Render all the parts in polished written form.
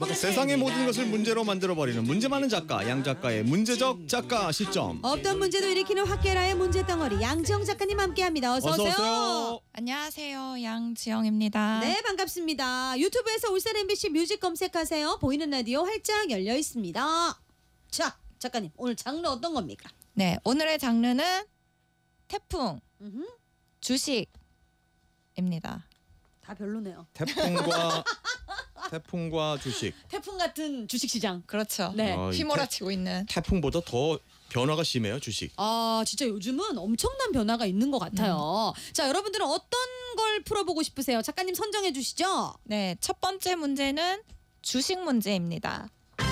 세상의 모든 것을 문제로 만들어버리는 문제 많은 작가 양 작가의 문제적 작가 시점. 없던 문제도 일으키는 학계라의 문제덩어리 양지영 작가님 함께합니다. 어서 오세요. 안녕하세요. 양지영입니다. 네, 반갑습니다. 유튜브에서 울산 MBC 뮤직 검색하세요. 보이는 라디오 활짝 열려 있습니다. 자, 작가님 오늘 장르 어떤 겁니까? 네, 오늘의 장르는 태풍, 음흠, 주식입니다. 다 별로네요. 태풍과 주식. 태풍 같은 주식시장. 그렇죠. 네. 이 휘몰아치고 있는. 태풍보다 더 변화가 심해요 주식. 아, 진짜 요즘은 엄청난 변화가 있는 것 같아요. 자, 여러분들은 어떤 걸 풀어보고 싶으세요? 작가님 선정해 주시죠. 네, 첫 번째 문제는 주식 문제입니다.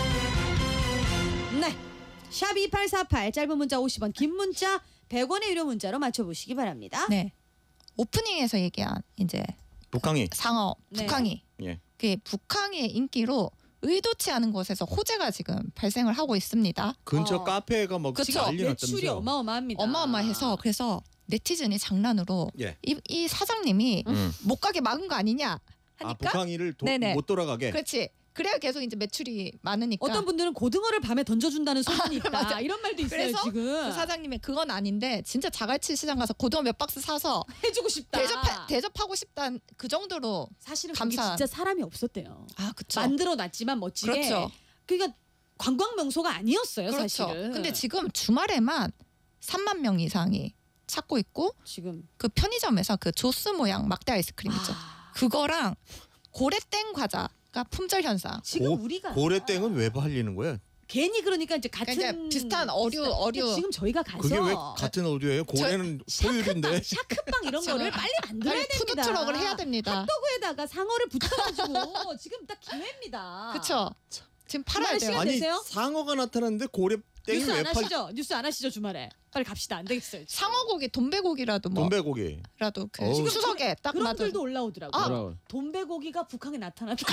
네. 샵 2848 짧은 문자 50원 긴 문자 100원의 유료 문자로 맞춰보시기 바랍니다. 네, 오프닝에서 얘기한 이제 북항이. 상어 네. 북항이. 예. 그 북항의 인기로 의도치 않은 곳에서 호재가 지금 발생을 하고 있습니다. 근처 카페가 막 그쵸. 난리 매출이 났다면서요. 어마어마합니다. 어마어마해서 그래서 네티즌이 장난으로 예. 이 사장님이 못 가게 막은 거 아니냐 아 하니까 북항이를 네네. 못 돌아가게. 그렇지. 그래야 계속 이제 매출이 많으니까. 어떤 분들은 고등어를 밤에 던져준다는 소문이 있다. 맞아. 이런 말도 있어요. 그래서 지금. 그 사장님의 그건 아닌데 진짜 자갈치 시장 가서 고등어 몇 박스 사서 해주고 싶다. 대접하고 싶다 그 정도로. 사실은 거기 감사한. 진짜 사람이 없었대요. 아 그렇죠. 만들어놨지만 멋지게. 그렇죠. 그러니까 관광 명소가 아니었어요. 그렇죠. 사실은. 근데 지금 주말에만 3만 명 이상이 찾고 있고 지금 그 편의점에서 그 조스 모양 막대 아이스크림 있죠. 그거랑 고래땡 과자가 품절 현상. 지금 우리가 고래땡은 왜 팔리는 거예요? 괜히 그러니까 이제 같은 그러니까 이제 비슷한 어류. 근데 지금 저희가 가서 그게 왜 같은 어류예요? 고래는 포유류인데. 샤크빵 이런 저는 거를 빨리 만들어야 빨리 됩니다. 푸드트럭을 해야 됩니다. 핫도그에다가 상어를 붙여가지고 지금 딱 기회입니다. 그렇죠. 지금 팔아야 주말에 돼요. 시간 아니 되세요? 상어가 나타났는데 고래땡이 뉴스 왜 안 팔? 하시죠? 뉴스 안 하시죠 주말에? 빨리 갑시다. 안 되겠어요. 지금. 상어고기, 돈배고기라도 뭐 돈배고기. 라도 그 어우. 추석에 딱 그런 맞아. 글도 올라오더라고요. 아. 뭐라고? 돈배고기가 북한에 나타났다.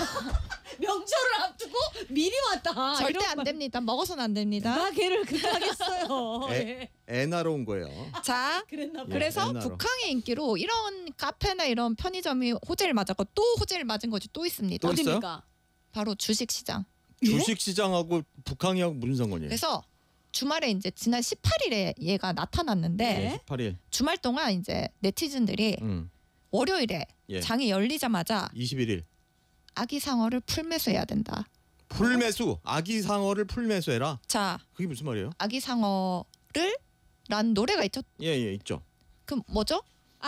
명절을 앞두고 미리 왔다. 절대 이런 안 말. 됩니다. 먹어서는 안 됩니다. 나 걔를 극하겠어요. 예. 애 나러 온 거예요. 자, 그랬나 봐요. 그래서 옛날로. 북한의 인기로 이런 카페나 이런 편의점이 호재를 맞았고 또 호재를 맞은 것이 또 있습니다. 또 있어요? 어딥니까? 바로 주식시장. 주식 시장하고 북항이하고 무슨 상관이에요? 그래서 주말에 이제 지난 18일에 얘가 나타났는데 네. 18일. 주말 동안 이제 네티즌들이 월요일에 예. 장이 열리자마자 21일. 아기 상어를 풀매수해야 된다. 풀매수. 아기 상어를 풀매수해라. 자, 그게 무슨 말이에요? 아기 상어를 란 노래가 있죠. 예, 있죠. 그 뭐죠?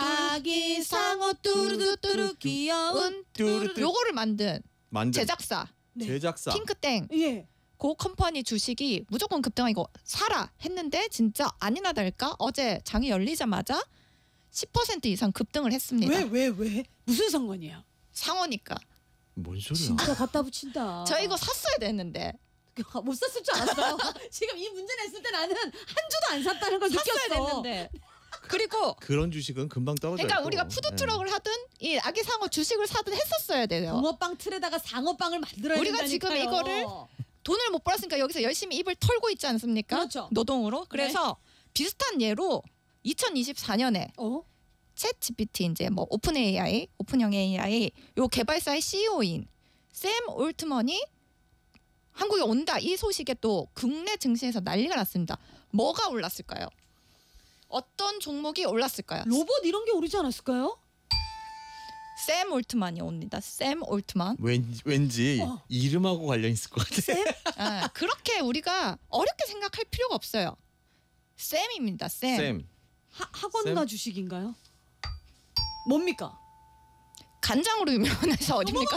아기 상어 뚜루뚜루 귀여운 뚜루뚜루. 요거를 만든 만든 제작사 네. 제작사. 핑크땡 예. 그 컴퍼니 주식이 무조건 급등하고 사라 했는데 진짜 아니나 다를까 어제 장이 열리자마자 10% 이상 급등을 했습니다. 왜? 무슨 상관이야? 상어니까. 뭔 소리야? 진짜 갖다 붙인다. 저 이거 샀어야 되는데 못 샀을 줄 알았어요. 지금 이 문제 냈을 때 나는 한 주도 안 샀다는 걸 샀어야 느꼈어. 됐는데. 그리고 그런 주식은 금방 떨어져요. 그러니까 또. 우리가 푸드트럭을 하든 이 아기 상어 주식을 사든 했었어야 돼요. 붕어빵 틀에다가 상어빵을 만들어야 우리가 된다니까요. 지금 이거를 돈을 못 벌었으니까 여기서 열심히 입을 털고 있지 않습니까? 그렇죠. 노동으로. 그래서 비슷한 예로 2024년에 어? 챗 GPT 이제 뭐 오픈 AI 요 개발사의 CEO인 샘 올트먼이 한국에 온다 이 소식에 또 국내 증시에서 난리가 났습니다. 뭐가 올랐을까요? 어떤 종목이 올랐을까요? 로봇 이런 게 오르지 않았을까요? 샘 올트만이 옵니다. 샘 올트만. 왠지 어. 이름하고 관련 있을 것 같아. 아, 그렇게 우리가 어렵게 생각할 필요가 없어요. 샘입니다. 샘. 쌤. 학원가 주식인가요? 뭡니까? 간장으로 유명한 회사 어딥니까?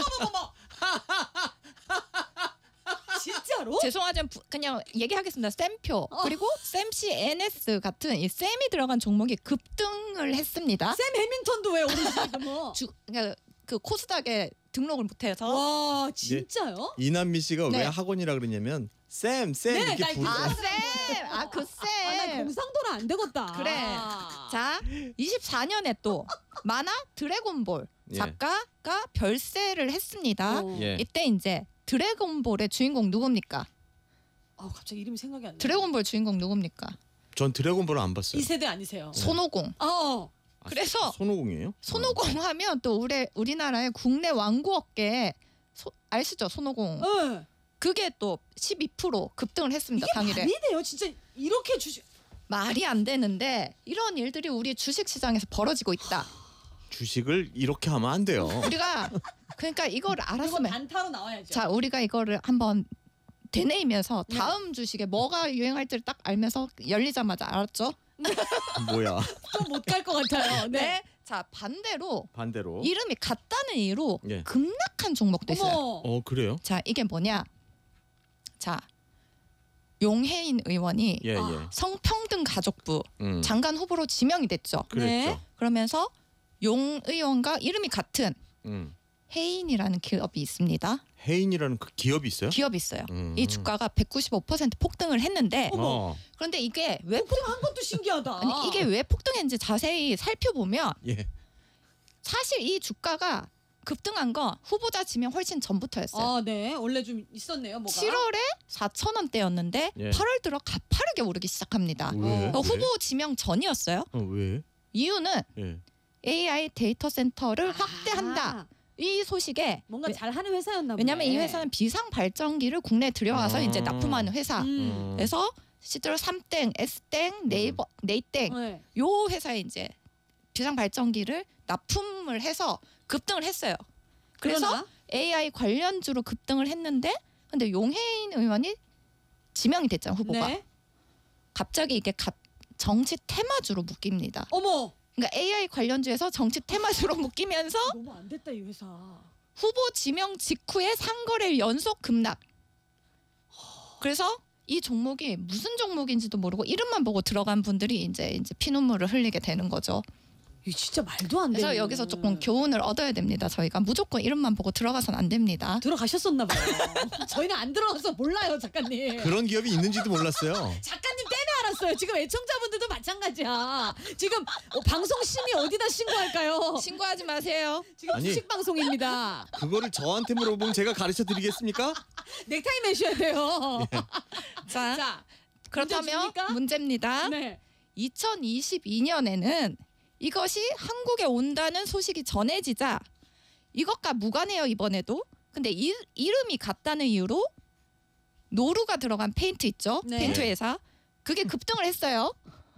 진짜로? 죄송하지만 그냥 얘기하겠습니다. 샘표 그리고 샘씨 NS 같은 이 샘이 들어간 종목이 급등을 했습니다. 샘 해밍턴도 왜 오르지? 뭐. 그러니까 그 코스닥에 등록을 못해서 와 진짜요? 이남미 씨가 네. 왜 학원이라 그러냐면 쌤 네, 이렇게 나 부르. 아 샘! 아 그 나 샘! 경상도는 안 되겠다. 그래. 자 24년에 또 만화 드래곤볼 예. 작가가 별세를 했습니다. 어. 예. 이때 이제 드래곤볼의 주인공 누굽니까? 갑자기 이름이 생각이 안 나. 드래곤볼 주인공 누굽니까? 전 드래곤볼을 안 봤어요. 이 세대 아니세요? 손오공. 어. 그래서 손오공이에요? 손오공 하면 또 우리나라의 국내 완구 업계에 아시죠? 손오공. 네. 그게 또 12% 급등을 했습니다. 이게 당일에. 말이 돼요? 진짜 이렇게 주식 말이 안 되는데 이런 일들이 우리 주식 시장에서 벌어지고 있다. 주식을 이렇게 하면 안 돼요. 우리가 그러니까 이걸 이거 알았으면 단타로 나와야죠. 자 우리가 이거를 한번 되뇌이면서 다음 주식에 뭐가 유행할지를 딱 알면서 열리자마자 알았죠? 뭐야? 또 못 갈 것 같아요. 네. 자 반대로 반대로. 이름이 같다는 이유로 예. 급락한 종목도 있어요. 어머. 그래요? 자 이게 뭐냐? 자 용해인 의원이 예, 예. 성평등 가족부 장관 후보로 지명이 됐죠. 그랬죠. 네. 그러면서 용 의원과 이름이 같은 해인이라는 기업이 있습니다. 해인이라는 그 기업이 있어요? 기업이 있어요. 이 주가가 195% 폭등을 했는데 어. 그런데 이게 왜 한 것도 신기하다. 아니 이게 왜 폭등했는지 자세히 살펴보면 예. 사실 이 주가가 급등한 건 후보자 지명 훨씬 전부터였어요. 아, 네. 원래 좀 있었네요, 뭐가. 7월에 4,000원대였는데 예. 8월 들어 가파르게 오르기 시작합니다. 왜? 후보 지명 전이었어요. 왜? 이유는 예. AI 데이터 센터를 확대한다. 이 소식에 뭔가 잘하는 회사였나 보네. 왜냐하면 이 회사는 비상 발전기를 국내에 들여와서 이제 납품하는 회사. 그래서 실제로 삼땡, S땡, 네이버, 네이땡 네. 요 회사에 이제 비상 발전기를 납품을 해서 급등을 했어요. 그래서 그러나? AI 관련주로 급등을 했는데 근데 용해인 의원이 지명이 됐잖아요, 후보가. 네. 갑자기 이게 정치 테마주로 묶입니다. 어머. 그러니까 AI 관련주에서 정치 테마주로 묶이면서 너무 안 됐다, 이 회사. 후보 지명 직후에 상거래 연속 급락. 그래서 이 종목이 무슨 종목인지도 모르고 이름만 보고 들어간 분들이 이제 피눈물을 흘리게 되는 거죠. 이거 진짜 말도 안 돼. 그래서 여기서 조금 교훈을 얻어야 됩니다. 저희가 무조건 이름만 보고 들어가선 안 됩니다. 들어가셨었나 봐요. 저희는 안 들어가서 몰라요, 작가님. 그런 기업이 있는지도 몰랐어요. 작가님 때문에 알았어요. 지금 애청자분들도 마찬가지야. 지금 방송 심의 어디다 신고할까요? 신고하지 마세요. 지금 아니. 주식 방송입니다. 그거를 저한테 물어보면 제가 가르쳐 드리겠습니까? 넥타이 매셔야 돼요. 자, 자, 그렇다면 줍니까? 문제입니다. 네. 2022년에는 이것이 한국에 온다는 소식이 전해지자 이것과 무관해요 이번에도. 근데 이름이 같다는 이유로 노루가 들어간 페인트 있죠. 네. 페인트 회사. 그게 급등을 했어요.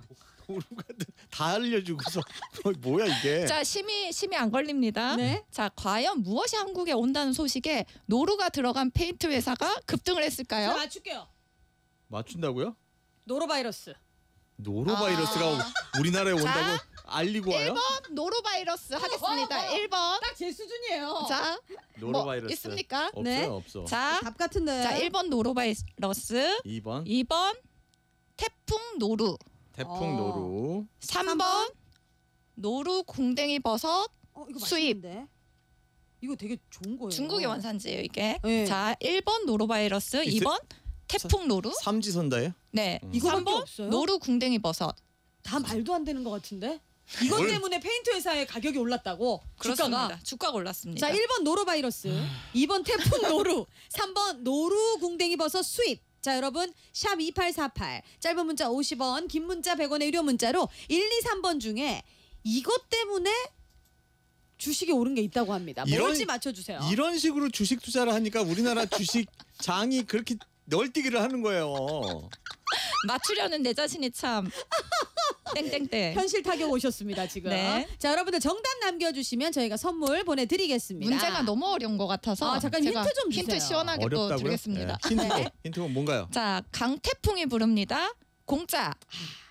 다 알려주고서 뭐야 이게? 자 심의 안 걸립니다. 네. 자 과연 무엇이 한국에 온다는 소식에 노루가 들어간 페인트 회사가 급등을 했을까요? 자, 맞출게요. 맞춘다고요? 노로바이러스. 노로바이러스가 우리나라에 온다고 알리고 와요? 1번 노로바이러스 하겠습니다. 1번. 딱 제 수준이에요. 자, 노로바이러스 뭐 있습니까? 없어요, 네. 없어. 자, 답 같은데. 자 1번 노로바이러스, 2번 2번 태풍 노루, 태풍 노루, 3번 노루 궁뎅이 버섯. 이거 수입. 맛있는데? 이거 되게 좋은 거예요. 중국의 원산지예요 이게. 네. 자 1번 노로바이러스, 2번 태풍 노루. 삼지선다예요? 네. 이거밖에 3번 없어요? 노루 궁뎅이 버섯. 다 말도 안 되는 것 같은데? 이것 뭘? 때문에 페인트 회사의 가격이 올랐다고. 주가가. 주가가 올랐습니다. 자, 1번 노로바이러스, 2번 태풍 노루, 3번 노루 궁뎅이 버섯 수입. 자, 여러분 샵 2848 짧은 문자 50원, 긴 문자 100원의 유료 문자로 1, 2, 3번 중에 이것 때문에 주식이 오른 게 있다고 합니다. 뭘지 맞춰주세요. 이런 식으로 주식 투자를 하니까 우리나라 주식 장이 그렇게 널뛰기를 하는 거예요. 맞추려는 내 자신이 참 땡땡땡. 현실 타격 오셨습니다 지금. 네. 자, 여러분들 정답 남겨주시면 저희가 선물 보내드리겠습니다. 문제가 너무 어려운 것 같아서 아, 잠깐 제가 힌트 좀 주세요. 힌트 시원하게 또 어렵다고요? 드리겠습니다. 네. 힌트가 뭔가요? 자 강태풍이 부릅니다. 공짜.